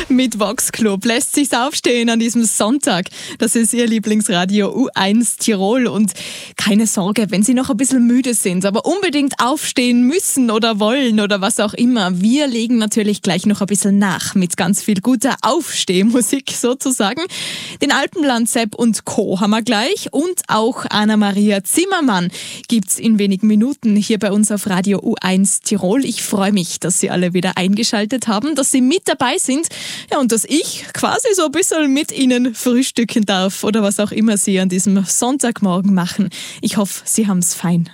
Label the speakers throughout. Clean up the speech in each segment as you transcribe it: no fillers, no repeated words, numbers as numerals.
Speaker 1: Mit Vox Club lässt sich's aufstehen an diesem Sonntag. Das ist Ihr Lieblingsradio U1 Tirol. Und keine Sorge, wenn Sie noch ein bisschen müde sind, aber unbedingt aufstehen müssen oder wollen oder was auch immer. Wir legen natürlich gleich noch ein bisschen nach mit ganz viel guter Aufstehmusik sozusagen. Den Alpenland Sepp und Co. haben wir gleich. Und auch Anna-Maria Zimmermann gibt's in wenigen Minuten hier bei uns auf Radio U1 Tirol. Ich freue mich, dass Sie alle wieder eingeschaltet haben, dass Sie mit dabei sind, ja, und dass ich quasi so ein bisschen mit Ihnen frühstücken darf oder was auch immer Sie an diesem Sonntagmorgen machen. Ich hoffe, Sie haben's fein.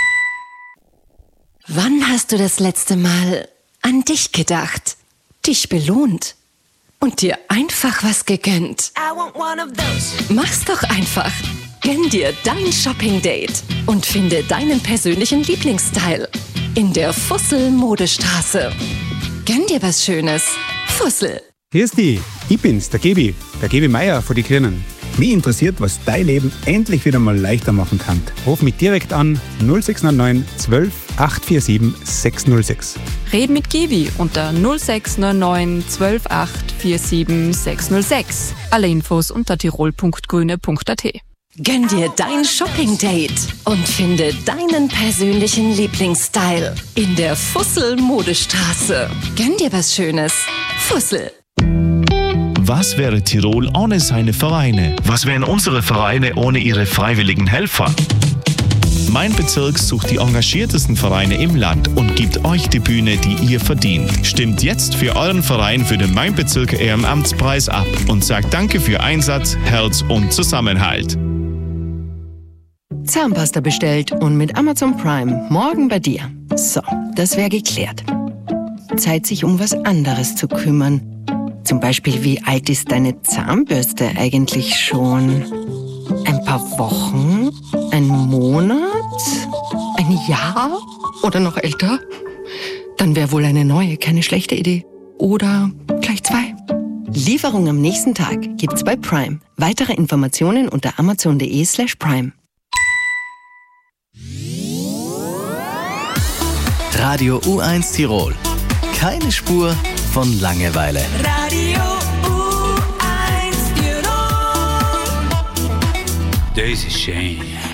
Speaker 2: Wann hast du das letzte Mal an dich gedacht, dich belohnt und dir einfach was gegönnt? Mach's doch einfach. Gönn dir dein Shopping-Date und finde deinen persönlichen Lieblingsstyle in der Fussel-Modestraße. Gönn dir was Schönes. Fussel.
Speaker 3: Grüß dich, ich bin's, der Gebi Meier von die Grünen.
Speaker 4: Mich interessiert, was dein Leben endlich wieder mal leichter machen kann.
Speaker 3: Ruf mich direkt an 0699 12 847 606.
Speaker 5: Red mit Gebi unter 0699 12 847 606. Alle Infos unter tirol.grüne.at.
Speaker 2: Gönn dir dein Shopping-Date und finde deinen persönlichen Lieblingsstyle in der Fussel-Modestraße. Gönn dir was Schönes. Fussel.
Speaker 6: Was wäre Tirol ohne seine Vereine? Was wären unsere Vereine ohne ihre freiwilligen Helfer? Mein Bezirk sucht die engagiertesten Vereine im Land und gibt euch die Bühne, die ihr verdient. Stimmt jetzt für euren Verein für den Mein Bezirk Ehrenamtspreis ab und sagt Danke für Einsatz, Herz und Zusammenhalt.
Speaker 7: Zahnpasta bestellt und mit Amazon Prime morgen bei dir. So, das wäre geklärt. Zeit, sich um was anderes zu kümmern. Zum Beispiel, wie alt ist deine Zahnbürste eigentlich schon? Ein paar Wochen? Ein Monat? Ein Jahr? Oder noch älter? Dann wäre wohl eine neue keine schlechte Idee. Oder gleich 2. Lieferung am nächsten Tag gibt's bei Prime. Weitere Informationen unter amazon.de/prime.
Speaker 8: Radio U1 Tirol. Keine Spur von Langeweile.
Speaker 9: Radio U1 Tirol.
Speaker 10: Daisy Shane.